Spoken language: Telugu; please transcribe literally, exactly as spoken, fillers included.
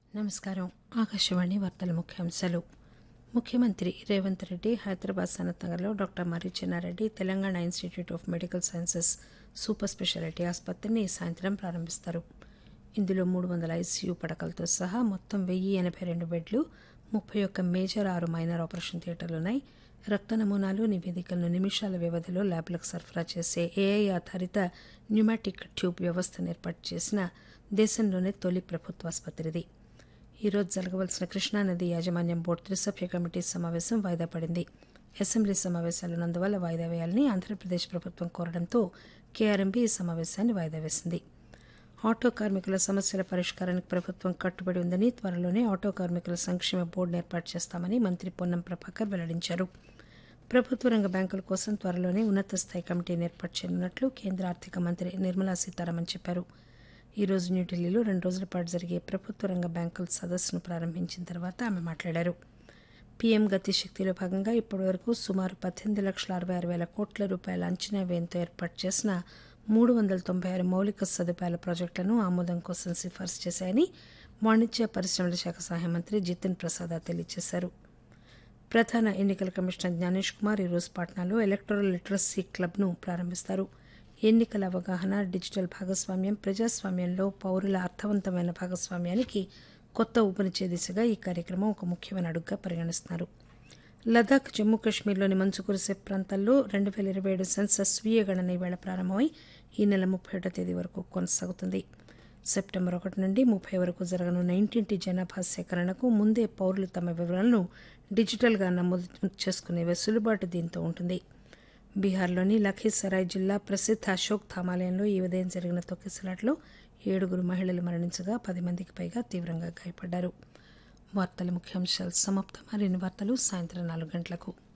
నమస్కారం. ఆకాశవాణి వార్తల ముఖ్యాంశాలు. ముఖ్యమంత్రి రేవంత్ రెడ్డి హైదరాబాద్ సనత్ నగర్లో doctor Marri Chennareddy Telangana institute of medical sciences super speciality ఆసుపత్రిని ఈ సాయంత్రం ప్రారంభిస్తారు. ఇందులో మూడు వందల ఐసీయూ పడకలతో సహా మొత్తం వెయ్యి ఎనభై రెండు బెడ్లు, ముప్పై ఒక్క మేజర్, ఆరు మైనర్ ఆపరేషన్ థియేటర్లున్నాయి. రక్త నమూనాలు, నివేదికలను నిమిషాల వ్యవధిలో ల్యాబ్లకు సరఫరా చేసే ఏఐ ఆధారిత న్యూమాటిక్ ట్యూబ్ వ్యవస్థను ఏర్పాటు చేసిన దేశంలోనే తొలి ప్రభుత్వ ఆసుపత్రిది. ఈరోజు జరగవలసిన కృష్ణానది యాజమాన్యం బోర్డు త్రిసభ్య కమిటీ సమావేశం వాయిదా పడింది. అసెంబ్లీ సమావేశాలున్నందువల్ల వాయిదా వేయాలని ఆంధ్రప్రదేశ్ ప్రభుత్వం కోరడంతో కేఆర్ఎంబీ ఈ సమావేశాన్ని వాయిదా వేసింది. ఆటో కార్మికుల సమస్యల పరిష్కారానికి ప్రభుత్వం కట్టుబడి ఉందని, త్వరలోనే ఆటో కార్మికుల సంక్షేమ బోర్డును ఏర్పాటు చేస్తామని మంత్రి పొన్నం ప్రభాకర్ వెల్లడించారు. ప్రభుత్వ రంగ బ్యాంకుల కోసం త్వరలోనే ఉన్నత స్థాయి కమిటీని ఏర్పాటు చేయనున్నట్లు కేంద్ర ఆర్థిక మంత్రి నిర్మలా సీతారామన్ చెప్పారు. ఈ రోజు న్యూఢిల్లీలో రెండు రోజుల పాటు జరిగే ప్రభుత్వ రంగ బ్యాంకుల సదస్సును ప్రారంభించిన తర్వాత ఆమె మాట్లాడారు. పీఎం గతిశక్తిలో భాగంగా ఇప్పటివరకు సుమారు పద్దెనిమిది లక్షల అరవై ఆరు వేల కోట్ల రూపాయల అంచనా వ్యయంతో ఏర్పాటు చేసిన మూడు వందల తొంభై ఆరు మౌలిక సదుపాయాల ప్రాజెక్టులను ఆమోదం కోసం సిఫార్సు చేశాయని వాణిజ్య పరిశ్రమల శాఖ సహాయ మంత్రి జితిన్ ప్రసాద్ తెలియజేశారు. ప్రధాన ఎన్నికల కమిషనర్ జ్ఞానేష్ కుమార్ ఈరోజు పాట్నాలో ఎలక్టోరల్ లిటరసీ క్లబ్ను ప్రారంభిస్తారు. ఎన్నికల అవగాహన, డిజిటల్ భాగస్వామ్యం, ప్రజాస్వామ్యంలో పౌరుల అర్థవంతమైన భాగస్వామ్యానికి కొత్త ఊపిరిచ్చే దిశగా ఈ కార్యక్రమం ఒక ముఖ్యమైన అడుగుగా పరిగణిస్తున్నారు. లదాఖ్, జమ్మూ కాశ్మీర్లోని మంచు కురిసే ప్రాంతాల్లో రెండు వేల ఇరవై ఏడు సెన్సస్ స్వీయ గణన ఈవేళ ప్రారంభమై ఈ నెల ముప్పై ఒకటో తేదీ వరకు కొనసాగుతుంది. సెప్టెంబర్ ఒకటి నుండి ముప్పై వరకు జరగనున్న ఇంటింటి జనాభా సేకరణకు ముందే పౌరులు తమ వివరాలను డిజిటల్గా నమోదు చేసుకునే వెసులుబాటు దీంతో ఉంటుంది. బీహార్లోని లఖీసరాయ్ జిల్లా ప్రసిద్ధ అశోక్ ధామాలయంలో ఈ ఉదయం జరిగిన తొక్కిసలాట్లో ఏడుగురు మహిళలు మరణించగా పది మందికి పైగా తీవ్రంగా గాయపడ్డారు. వార్తల ముఖ్యాంశాలు సమాప్తం. మరిన్ని వార్తలు సాయంత్రం నాలుగు గంటలకు.